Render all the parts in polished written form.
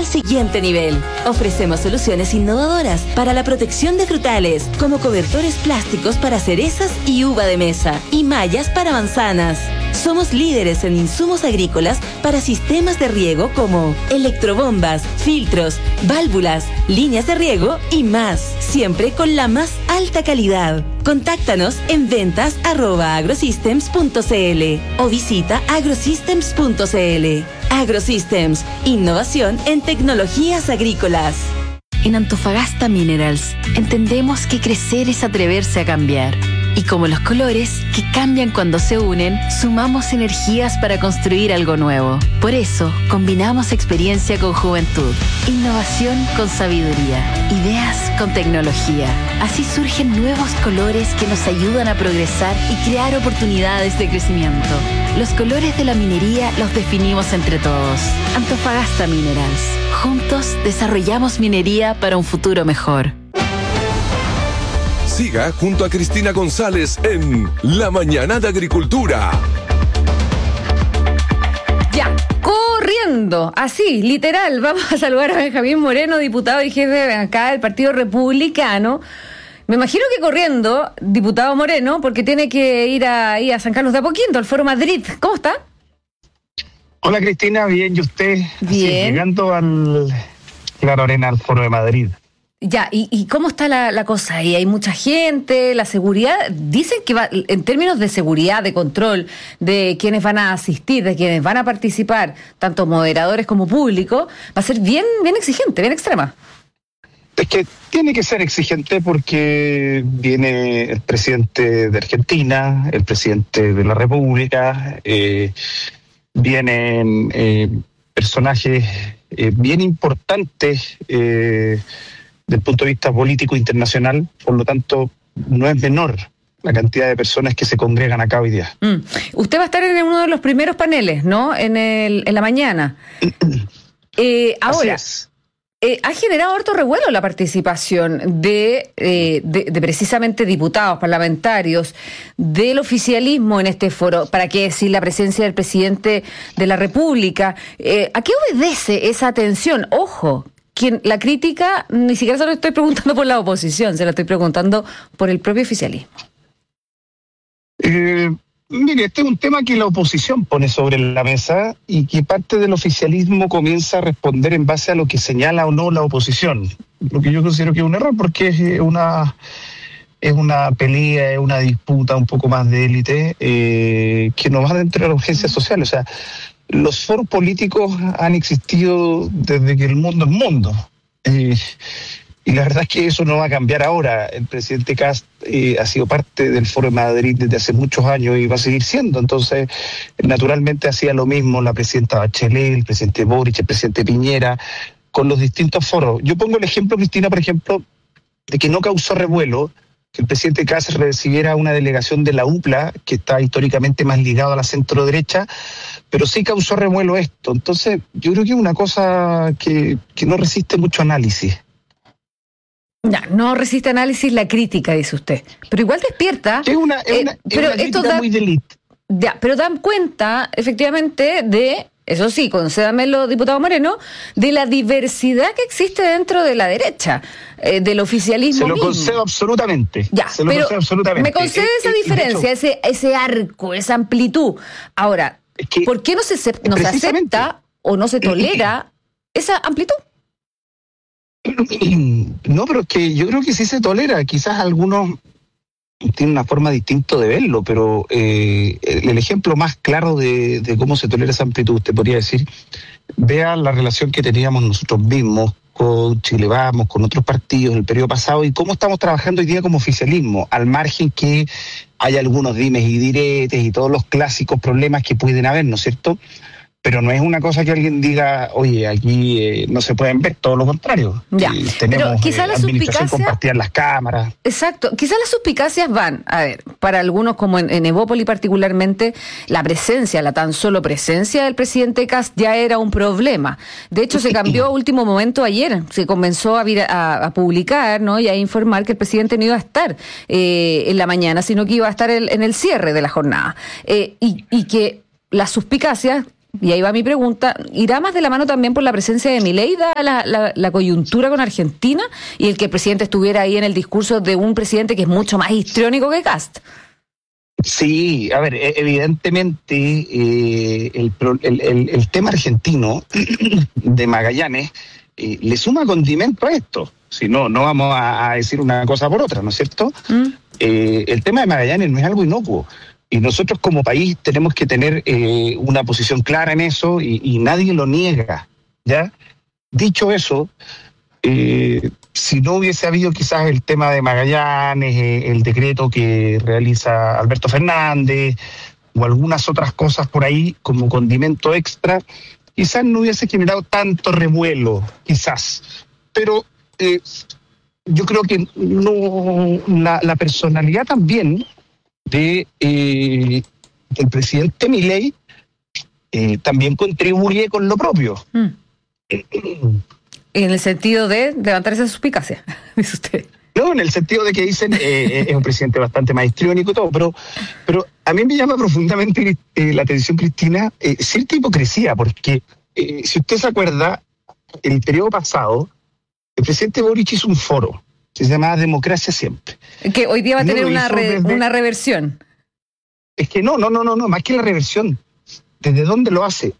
al siguiente nivel. Ofrecemos soluciones innovadoras para la protección de frutales, como cobertores plásticos para cerezas y uva de mesa, y mallas para manzanas. Somos líderes en insumos agrícolas para sistemas de riego como electrobombas, filtros, válvulas, líneas de riego y más, siempre con la más alta calidad. Contáctanos en ventas@agrosystems.cl o visita agrosystems.cl. AgroSystems, innovación en tecnologías agrícolas. En Antofagasta Minerals entendemos que crecer es atreverse a cambiar. Y como los colores, que cambian cuando se unen, sumamos energías para construir algo nuevo. Por eso, combinamos experiencia con juventud, innovación con sabiduría, ideas con tecnología. Así surgen nuevos colores que nos ayudan a progresar y crear oportunidades de crecimiento. Los colores de la minería los definimos entre todos. Antofagasta Minerals. Juntos desarrollamos minería para un futuro mejor. Siga junto a Cristina González en La Mañana de Agricultura. Ya, corriendo, así, literal. Vamos a saludar a Benjamín Moreno, diputado y jefe acá del Partido Republicano. Me imagino que corriendo, diputado Moreno, porque tiene que ir ahí a San Carlos de Apoquindo, al Foro Madrid. ¿Cómo está? Hola Cristina, bien, ¿y usted? Bien. Así, llegando al Foro de Madrid. Ya, ¿y cómo está la cosa ahí? ¿Hay mucha gente? ¿La seguridad? Dicen que va, en términos de seguridad, de control, de quienes van a asistir, de quienes van a participar, tanto moderadores como público, va a ser bien exigente, bien extrema. Es que tiene que ser exigente porque viene el presidente de Argentina, el presidente de la República, vienen personajes bien importantes del punto de vista político internacional, por lo tanto no es menor la cantidad de personas que se congregan acá hoy día. Usted va a estar en uno de los primeros paneles, ¿no? En la mañana. Ahora, ha generado harto revuelo la participación de precisamente diputados, parlamentarios, del oficialismo en este foro. ¿Para qué decir la presencia del presidente de la República? ¿A qué obedece esa atención? Ojo, la crítica ni siquiera se lo estoy preguntando por la oposición, se la estoy preguntando por el propio oficialismo. Mire, este es un tema que la oposición pone sobre la mesa y que parte del oficialismo comienza a responder en base a lo que señala o no la oposición. Lo que yo considero que es un error porque es una pelea, es una disputa un poco más de élite que no va dentro de la urgencia social. O sea, los foros políticos han existido desde que el mundo es mundo. Y la verdad es que eso no va a cambiar ahora. El presidente Kast ha sido parte del Foro de Madrid desde hace muchos años y va a seguir siendo. Entonces, naturalmente hacía lo mismo la presidenta Bachelet, el presidente Boric, el presidente Piñera, con los distintos foros. Yo pongo el ejemplo, Cristina, por ejemplo, de que no causó revuelo que el presidente Kast recibiera una delegación de la UPLA, que está históricamente más ligado a la centro-derecha, pero sí causó revuelo esto. Entonces, yo creo que es una cosa que no resiste mucho análisis. No resiste análisis la crítica, dice usted. Pero igual despierta. Es una crítica muy de élite. Ya, pero dan cuenta, efectivamente, de, eso sí, concédamelo, diputado Moreno, de la diversidad que existe dentro de la derecha, del oficialismo. Se lo mismo. concedo absolutamente. Ya, se lo pero concedo absolutamente. Me concede esa diferencia, ese arco, esa amplitud. Ahora, es que, ¿por qué no se acepta o no se tolera esa amplitud? No, pero es que yo creo que sí se tolera. Quizás algunos tienen una forma distinta de verlo, pero el ejemplo más claro de cómo se tolera esa amplitud, te podría decir, vea la relación que teníamos nosotros mismos con Chile Vamos, con otros partidos en el periodo pasado y cómo estamos trabajando hoy día como oficialismo, al margen que hay algunos dimes y diretes y todos los clásicos problemas que pueden haber, ¿no es cierto? Pero no es una cosa que alguien diga, oye, aquí no se pueden ver, todo lo contrario. Ya, tenemos pero quizás la administración suspicacia compartida en las cámaras. Exacto, quizás las suspicacias van, a ver, para algunos como en Evópoli particularmente, la presencia, la tan solo presencia del presidente Kast ya era un problema. De hecho, se cambió a último momento ayer, se comenzó a publicar, ¿no? Y a informar que el presidente no iba a estar en la mañana, sino que iba a estar en el cierre de la jornada. Y que las suspicacias y ahí va mi pregunta, ¿irá más de la mano también por la presencia de Milei, dada la coyuntura con Argentina, y el que el presidente estuviera ahí en el discurso de un presidente que es mucho más histriónico que Kast? Sí, a ver, evidentemente el tema argentino de Magallanes le suma condimento a esto. Si no, no vamos a decir una cosa por otra, ¿no es cierto? El tema de Magallanes no es algo inocuo. Y nosotros como país tenemos que tener una posición clara en eso y nadie lo niega, ¿ya? Dicho eso, si no hubiese habido quizás el tema de Magallanes, el decreto que realiza Alberto Fernández o algunas otras cosas por ahí como condimento extra, quizás no hubiese generado tanto revuelo, quizás. Pero yo creo que no la personalidad también del presidente Milei también contribuye con lo propio. En el sentido de levantar esa suspicacia, dice usted. No, en el sentido de que dicen es un presidente bastante más histriónico y todo, pero a mí me llama profundamente la atención, Cristina, cierta hipocresía, porque si usted se acuerda, el periodo pasado, el presidente Boric hizo un foro, se llamaba Democracia Siempre. Que hoy día va a tener una reversión. Es que no, más que la reversión. ¿Desde dónde lo hace?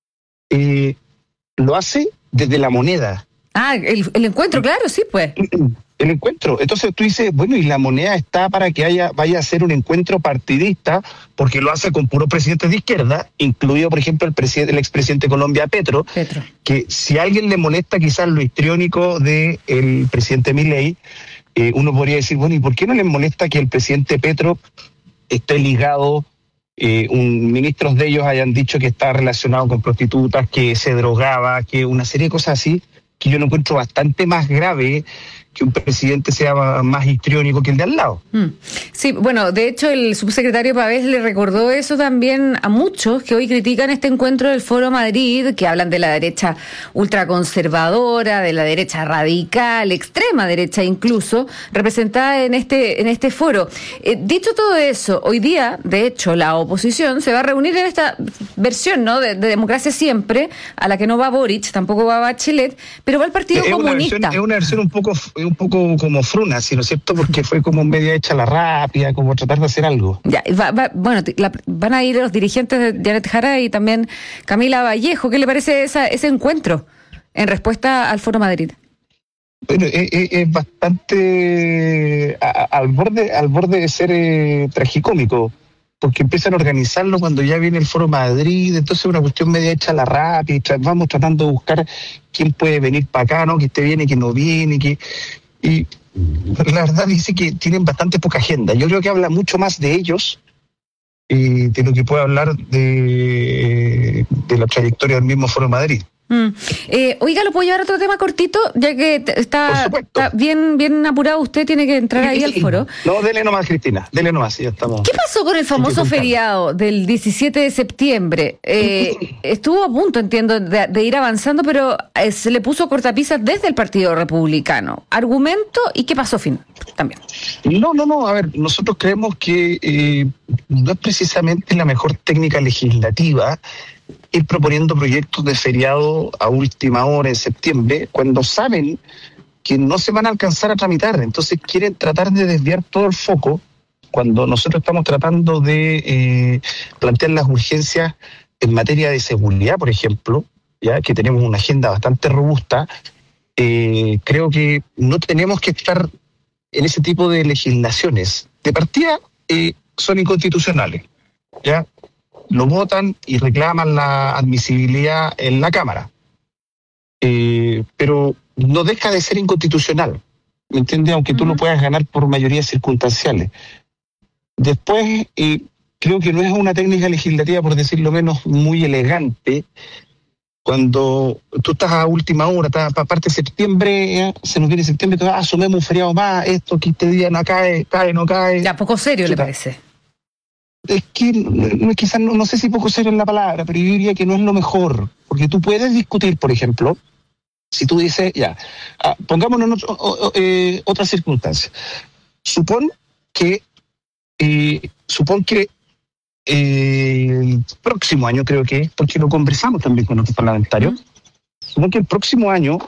Lo hace desde la moneda. Ah, el encuentro, claro, sí, pues. El encuentro. Entonces tú dices, bueno, y la moneda está para que vaya a ser un encuentro partidista, porque lo hace con puros presidentes de izquierda, incluido, por ejemplo, el expresidente de Colombia, Petro, que si a alguien le molesta quizás lo histriónico del presidente Milei, uno podría decir, bueno, ¿y por qué no les molesta que el presidente Petro esté ligado, ministros de ellos hayan dicho que está relacionado con prostitutas, que se drogaba, que una serie de cosas así, que yo lo encuentro bastante más grave que un presidente sea más histriónico que el de al lado. Sí, bueno, de hecho el subsecretario Pavés le recordó eso también a muchos que hoy critican este encuentro del Foro Madrid, que hablan de la derecha ultraconservadora, de la derecha radical, extrema derecha incluso, representada en este foro. Dicho todo eso, hoy día, de hecho, la oposición se va a reunir en esta versión, ¿no?, de Democracia Siempre, a la que no va Boric, tampoco va Bachelet, pero va el Partido Comunista. Es una versión un poco como fruna, ¿sí, no es cierto? Porque fue como media hecha la rápida, como tratar de hacer algo. Ya, van a ir los dirigentes de Janet Jara y también Camila Vallejo. ¿Qué le parece ese encuentro en respuesta al Foro Madrid? Bueno, es bastante al borde de ser tragicómico, porque empiezan a organizarlo cuando ya viene el Foro Madrid, entonces es una cuestión media hecha a la rápida, vamos tratando de buscar quién puede venir para acá, ¿no? Que esté bien y que no viene, y la verdad dice que tienen bastante poca agenda. Yo creo que habla mucho más de ellos de lo que puede hablar de la trayectoria del mismo Foro Madrid. Oiga, ¿lo puedo llevar a otro tema cortito? Ya que está bien apurado, usted tiene que entrar ahí al foro. No, dele nomás, Cristina, dele nomás, ya estamos. ¿Qué pasó con el famoso feriado del 17 de septiembre? Estuvo a punto, entiendo, de ir avanzando, pero se le puso cortapisas desde el Partido Republicano. ¿Argumento? ¿Y qué pasó, también? No, a ver, nosotros creemos que no es precisamente la mejor técnica legislativa ir proponiendo proyectos de feriado a última hora en septiembre, cuando saben que no se van a alcanzar a tramitar. Entonces quieren tratar de desviar todo el foco, cuando nosotros estamos tratando de plantear las urgencias en materia de seguridad, por ejemplo, ya que tenemos una agenda bastante robusta. Creo que no tenemos que estar en ese tipo de legislaciones. De partida son inconstitucionales, ¿ya? Lo votan y reclaman la admisibilidad en la Cámara. Pero no deja de ser inconstitucional, ¿me entiendes? Aunque tú lo puedas ganar por mayorías circunstanciales. Después, creo que no es una técnica legislativa, por decirlo menos, muy elegante, cuando tú estás a última hora, aparte de septiembre, se nos viene septiembre, entonces asumimos un feriado más, esto que este día no cae, no cae. Ya, poco serio, ¿le parece? Es que quizás no sé si poco serio es la palabra, pero yo diría que no es lo mejor, porque tú puedes discutir, por ejemplo, si tú dices, pongámonos en otra circunstancia. Supón que el próximo año, creo que es, porque lo conversamos también con otros parlamentarios, como que el próximo año